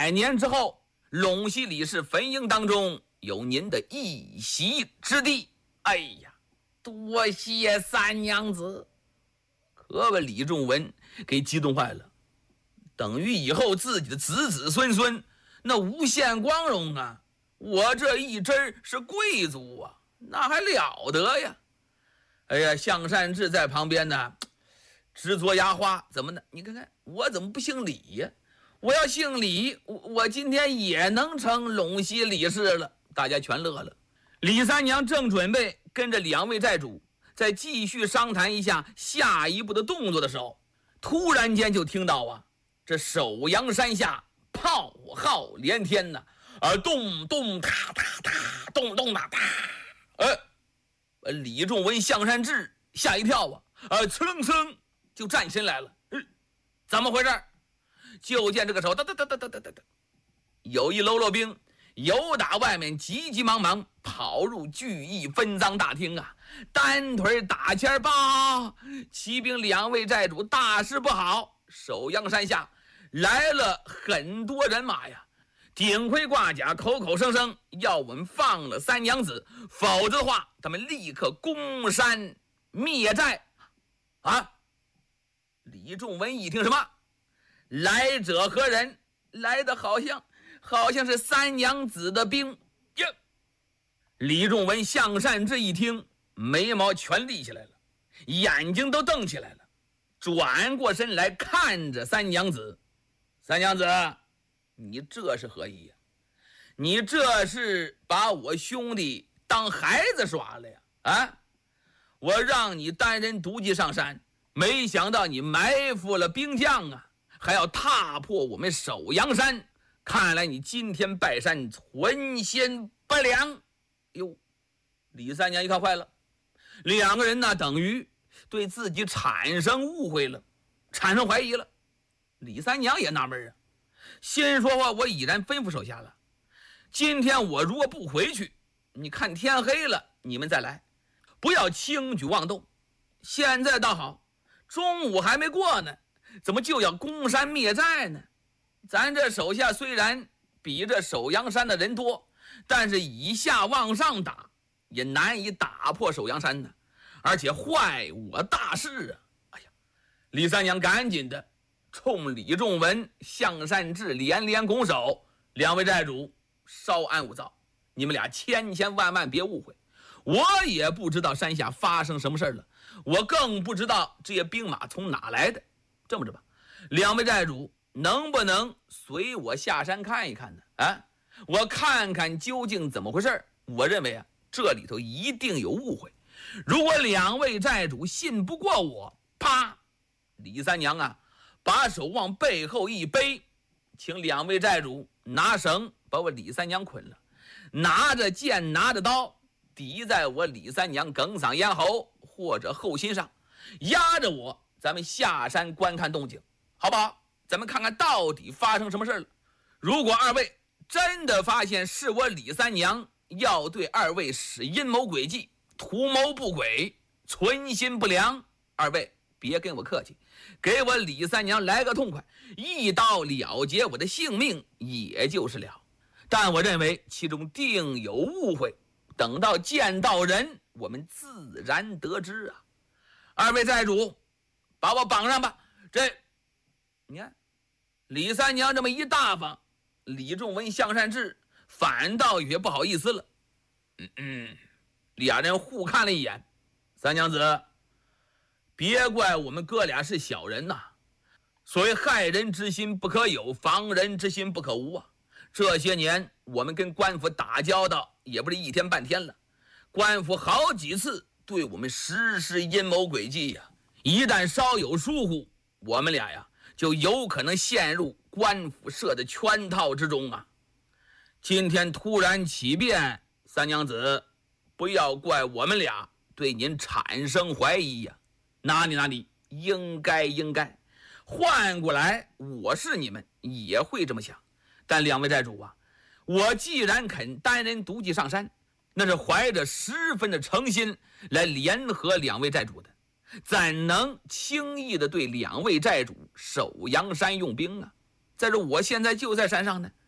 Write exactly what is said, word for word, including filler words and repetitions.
百年之后，陇西李氏坟茔当中有您的一席之地。哎呀，多谢三娘子！可把李仲文给激动坏了，等于以后自己的子子孙孙那无限光荣啊！我这一支是贵族啊，那还了得呀！哎呀，向善志在旁边呢，直嘬牙花。怎么呢？你看看我怎么不姓李呀？我要姓李，我我今天也能成陇西李氏了。大家全乐了。李三娘正准备跟着两位寨主再继续商谈一下下一步的动作的时候，突然间就听到啊，这首阳山下炮号连天呐，啊，咚咚哒哒哒，咚咚哒哒，呃，李仲文、向善志吓一跳啊，呃，呲楞呲楞就站身来了。嗯，怎么回事？就见这个时候，哒哒哒哒哒哒哒哒，有一喽啰兵由打外面急急忙忙跑入聚义分赃大厅啊，单腿打前吧，骑兵两位寨主大事不好，首阳山下来了很多人马呀，顶盔挂甲，口口声声要我们放了三娘子，否则的话他们立刻攻山灭寨啊！李仲文一听，什么来者何人？来的好像好像是三娘子的兵呀！李仲文、向善志一听，眉毛全立起来了，眼睛都瞪起来了，转过身来看着三娘子。三娘子，你这是何意呀？你这是把我兄弟当孩子耍了呀？啊！我让你单人独骑上山，没想到你埋伏了兵将啊，还要踏破我们首阳山。看来你今天拜山存心不良。哟，李三娘一看坏了，两个人呢等于对自己产生误会了，产生怀疑了。李三娘也纳闷啊，心说话我已然吩咐手下了，今天我如果不回去，你看天黑了你们再来，不要轻举妄动。现在倒好，中午还没过呢，怎么就要攻山灭寨呢？咱这手下虽然比这首阳山的人多，但是以下往上打也难以打破首阳山呢，而且坏我大事啊！哎呀，李三娘赶紧的冲李仲文、向善志连连拱手，两位寨主稍安勿躁，你们俩千千万万别误会，我也不知道山下发生什么事了，我更不知道这些兵马从哪来的。这么着吧，两位寨主能不能随我下山看一看呢？啊，我看看究竟怎么回事。我认为啊，这里头一定有误会。如果两位寨主信不过我，啪！李三娘啊，把手往背后一背，请两位寨主拿绳把我李三娘捆了，拿着剑拿着刀抵在我李三娘哽嗓咽喉或者后心上，压着我，咱们下山观看动静，好不好？咱们看看到底发生什么事了。如果二位真的发现是我李三娘要对二位使阴谋诡计，图谋不轨，存心不良，二位别跟我客气，给我李三娘来个痛快，一刀了结我的性命也就是了。但我认为其中定有误会，等到见到人我们自然得知啊。二位寨主把我绑上吧。这你看李三娘这么一大方，李仲文、向善志反倒有些不好意思了。嗯嗯，俩人互看了一眼。三娘子，别怪我们哥俩是小人呐、啊。所谓害人之心不可有，防人之心不可无啊。这些年我们跟官府打交道也不是一天半天了，官府好几次对我们实施阴谋诡计呀、啊，一旦稍有疏忽，我们俩呀就有可能陷入官府设的圈套之中啊！今天突然起变，三娘子，不要怪我们俩对您产生怀疑呀、啊！哪里哪里，应该应该。换过来，我是你们也会这么想。但两位寨主啊，我既然肯单人独骑上山，那是怀着十分的诚心来联合两位寨主的。怎能轻易的对两位寨主守阳山用兵啊？再说我现在就在山上呢，